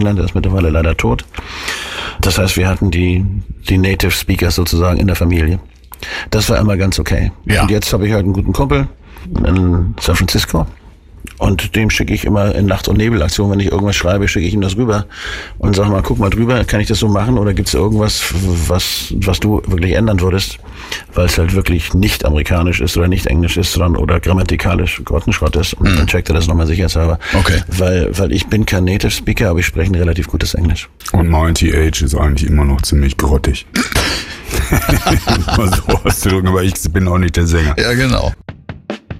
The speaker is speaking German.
England, der ist mittlerweile leider tot. Das heißt, wir hatten die Native Speakers sozusagen in der Familie. Das war immer ganz okay. Ja. Und jetzt habe ich halt einen guten Kumpel in San Francisco. Und dem schicke ich immer in Nacht- und Nebelaktion, wenn ich irgendwas schreibe, schicke ich ihm das rüber und sage mal, guck mal drüber, kann ich das so machen oder gibt es irgendwas, was du wirklich ändern würdest, weil es halt wirklich nicht amerikanisch ist oder nicht englisch ist, sondern oder grammatikalisch Grottenschrott ist. Und dann checkt er das nochmal sicherheitshalber. Okay. Weil ich bin kein Native Speaker, aber ich spreche ein relativ gutes Englisch. Und mein TH ist eigentlich immer noch ziemlich grottig. Mal so auszudrücken, aber ich bin auch nicht der Sänger. Ja, genau.